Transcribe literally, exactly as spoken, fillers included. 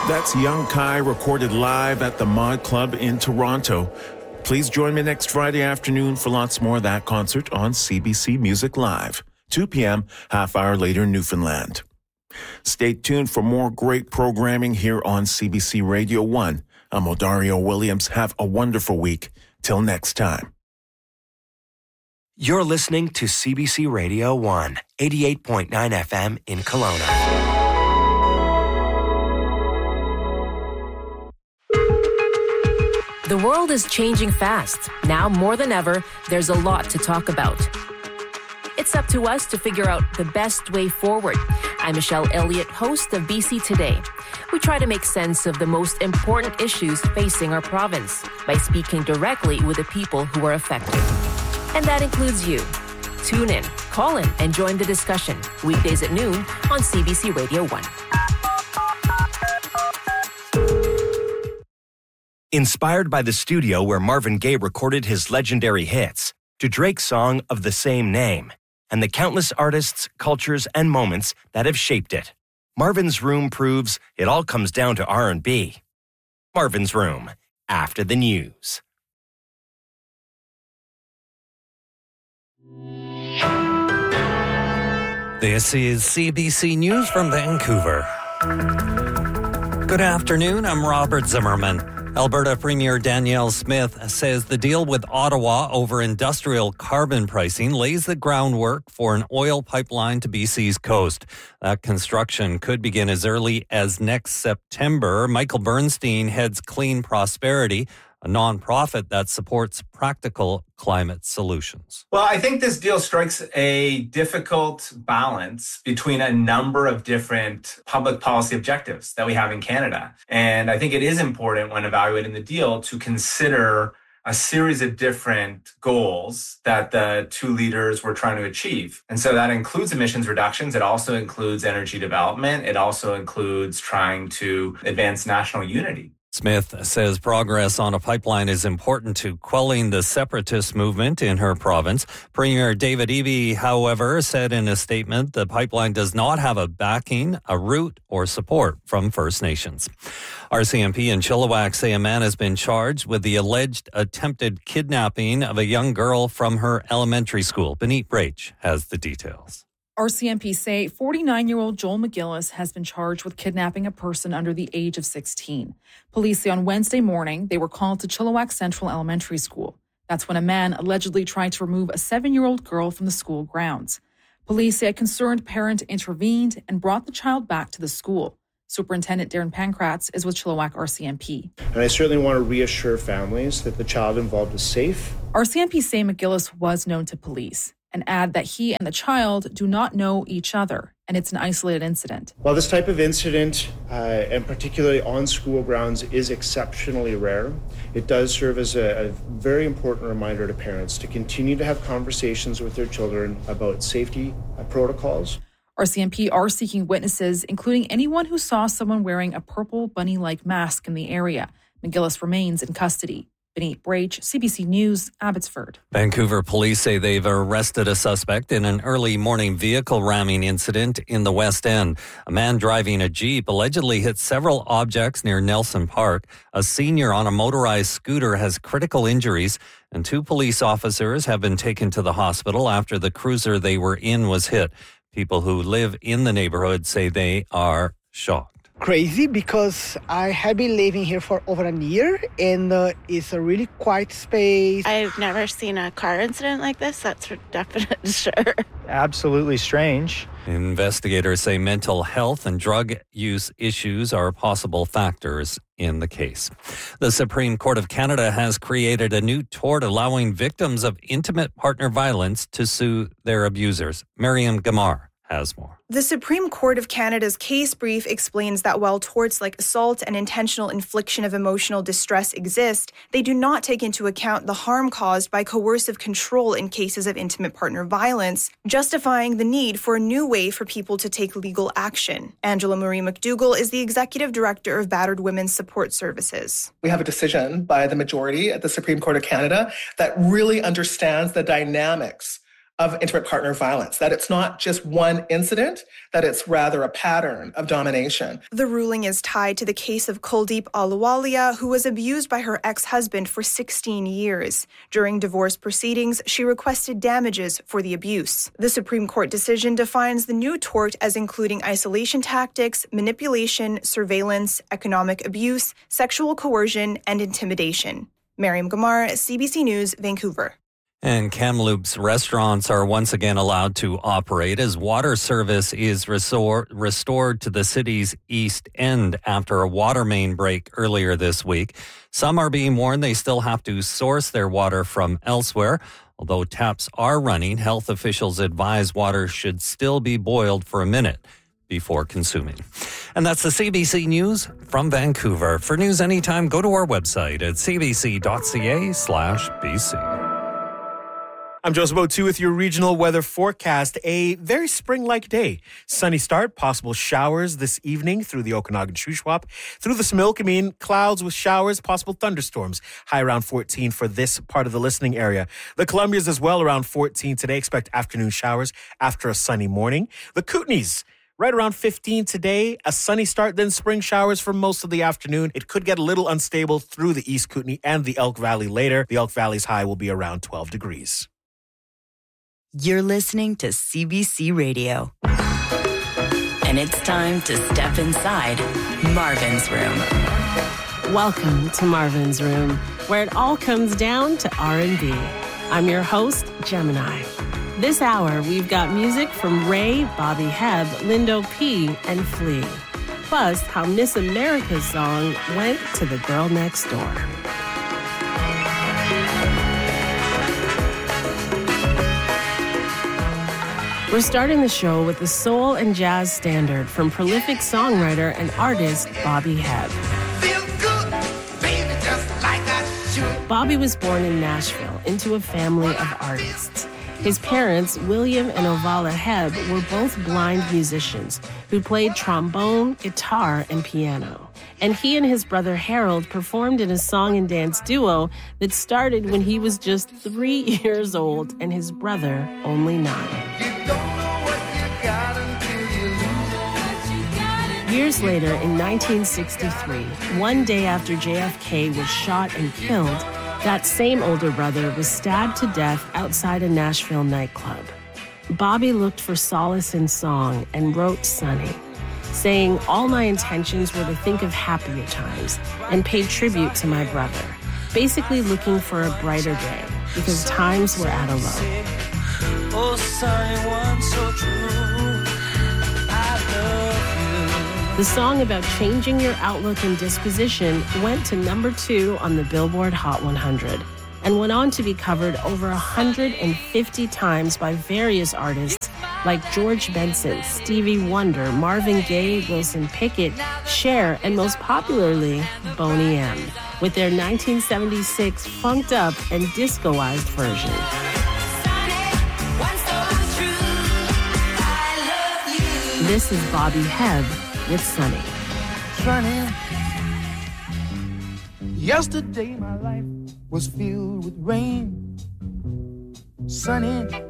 That's Young Kai recorded live at the Mod Club in Toronto. Please join me next Friday afternoon for lots more of that concert on C B C Music Live, two p.m., half hour later in Newfoundland. Stay tuned for more great programming here on C B C Radio one. I'm Odario Williams. Have a wonderful week. Till next time. You're listening to C B C Radio one, eighty-eight point nine F M in Kelowna. The world is changing fast. Now more than ever, there's a lot to talk about. It's up to us to figure out the best way forward. I'm Michelle Elliott, host of B C Today. We try to make sense of the most important issues facing our province by speaking directly with the people who are affected. And that includes you. Tune in, call in, and join the discussion. Weekdays at noon on C B C Radio one. Inspired by the studio where Marvin Gaye recorded his legendary hits, to Drake's song of the same name, and the countless artists, cultures, and moments that have shaped it, Marvin's Room proves it all comes down to R and B. Marvin's Room, after the news. This is C B C News from Vancouver. Good afternoon, I'm Robert Zimmerman. Alberta Premier Danielle Smith says the deal with Ottawa over industrial carbon pricing lays the groundwork for an oil pipeline to B C's coast. That construction could begin as early as next September. Michael Bernstein heads Clean Prosperity, a nonprofit that supports practical climate solutions. Well, I think this deal strikes a difficult balance between a number of different public policy objectives that we have in Canada. And I think it is important when evaluating the deal to consider a series of different goals that the two leaders were trying to achieve. And so that includes emissions reductions. It also includes energy development. It also includes trying to advance national unity. Smith says progress on a pipeline is important to quelling the separatist movement in her province. Premier David Eby, however, said in a statement the pipeline does not have a backing, a route, or support from First Nations. R C M P in Chilliwack say a man has been charged with the alleged attempted kidnapping of a young girl from her elementary school. Benit Brach has the details. R C M P say forty-nine-year-old Joel McGillis has been charged with kidnapping a person under the age of sixteen. Police say on Wednesday morning they were called to Chilliwack Central Elementary School. That's when a man allegedly tried to remove a seven-year-old girl from the school grounds. Police say a concerned parent intervened and brought the child back to the school. Superintendent Darren Pankratz is with Chilliwack R C M P. And I certainly want to reassure families that the child involved is safe. R C M P say McGillis was known to police and add that he and the child do not know each other, and it's an isolated incident. While this type of incident, uh, and particularly on school grounds, is exceptionally rare, it does serve as a, a very important reminder to parents to continue to have conversations with their children about safety uh, protocols. R C M P are seeking witnesses, including anyone who saw someone wearing a purple bunny-like mask in the area. McGillis remains in custody. Benit Brach, C B C News, Abbotsford. Vancouver police say they've arrested a suspect in an early morning vehicle ramming incident in the West End. A man driving a Jeep allegedly hit several objects near Nelson Park. A senior on a motorized scooter has critical injuries, and two police officers have been taken to the hospital after the cruiser they were in was hit. People who live in the neighborhood say they are shocked. Crazy because I have been living here for over a year and uh, it's a really quiet space. I've never seen a car incident like this, that's for definite sure. Absolutely strange. Investigators say mental health and drug use issues are possible factors in the case. The Supreme Court of Canada has created a new tort allowing victims of intimate partner violence to sue their abusers. Miriam Gamar has more. The Supreme Court of Canada's case brief explains that while torts like assault and intentional infliction of emotional distress exist, they do not take into account the harm caused by coercive control in cases of intimate partner violence, justifying the need for a new way for people to take legal action. Angela Marie McDougall is the Executive Director of Battered Women's Support Services. We have a decision by the majority at the Supreme Court of Canada that really understands the dynamics of intimate partner violence, that it's not just one incident, that it's rather a pattern of domination. The ruling is tied to the case of Kuldeep Ahluwalia, who was abused by her ex-husband for sixteen years. During divorce proceedings, she requested damages for the abuse. The Supreme Court decision defines the new tort as including isolation tactics, manipulation, surveillance, economic abuse, sexual coercion, and intimidation. Mariam Gamar, C B C News, Vancouver. And Kamloops restaurants are once again allowed to operate as water service is resor- restored to the city's east end after a water main break earlier this week. Some are being warned they still have to source their water from elsewhere. Although taps are running, health officials advise water should still be boiled for a minute before consuming. And that's the C B C News from Vancouver. For news anytime, go to our website at cbc.ca slash BC. I'm Joseph O'Toole with your regional weather forecast. A very spring-like day. Sunny start, possible showers this evening through the Okanagan-Shuswap. Through the Similkameen, clouds with showers, possible thunderstorms. High around fourteen for this part of the listening area. The Columbias as well around fourteen today. Expect afternoon showers after a sunny morning. The Kootenays, right around fifteen today. A sunny start, then spring showers for most of the afternoon. It could get a little unstable through the East Kootenay and the Elk Valley later. The Elk Valley's high will be around twelve degrees. You're listening to C B C Radio. And it's time to step inside Marvin's Room. Welcome to Marvin's Room, where it all comes down to R and B. I'm your host, Gemini. This hour, we've got music from Ray, Bobby Hebb, Lindo P, and Flea. Plus, how Miss America's song went to the girl next door. We're starting the show with the soul and jazz standard from prolific songwriter and artist Bobby Hebb. Bobby was born in Nashville into a family of artists. His parents, William and Ovala Hebb, were both blind musicians who played trombone, guitar, and piano. And he and his brother Harold performed in a song and dance duo that started when he was just three years old and his brother only nine. Years later, in nineteen sixty-three, one day after J F K was shot and killed, that same older brother was stabbed to death outside a Nashville nightclub. Bobby looked for solace in song and wrote Sunny, saying, "All my intentions were to think of happier times and pay tribute to my brother," basically looking for a brighter day because times were at a low. Oh, Sunny, one so true, I love you. The song about changing your outlook and disposition went to number two on the Billboard Hot one hundred and went on to be covered over one hundred fifty times by various artists like George Benson, Stevie Wonder, Marvin Gaye, Wilson Pickett, Cher, and most popularly, Boney M, with their nineteen seventy-six funked up and discoized version. This is Bobby Hebb with Sunny. Sunny, yesterday my life was filled with rain. Sunny,